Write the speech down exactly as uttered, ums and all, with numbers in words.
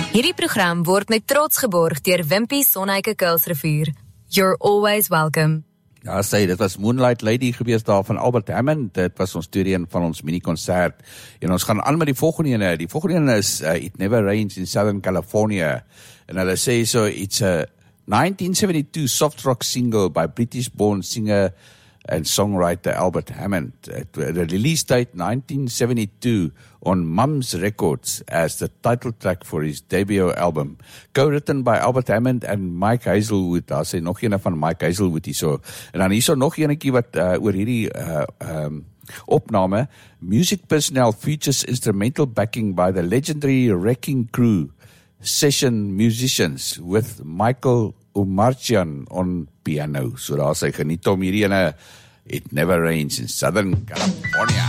Hierdie program word met trots geborg deur Wimpy Sonheike Kuilsrivier. You're always welcome. Ja, sê, dit was Moonlight Lady gewees daar van Albert Hammond. Dit was ons tweede een van ons mini-concert. En ons gaan aan met die volgende ene. Die volgende ene is uh, It Never Rains in Southern California. En hulle sê so, it's a nineteen seventy-two soft rock single by British-born singer and songwriter Albert Hammond. It, the release date nineteen seventy-two on Mums Records as the title track for his debut album. Co-written by Albert Hammond and Mike Hazelwood. Daar sê nog ene van Mike Hazelwood hier so. En dan hier so nog enetjie wat uh, oor hierdie uh, um, opname. Music personnel features instrumental backing by the legendary Wrecking Crew session musicians with Michael Omarchian on piano. So daar sê geniet om hierdie ene It Never Rains in Southern California.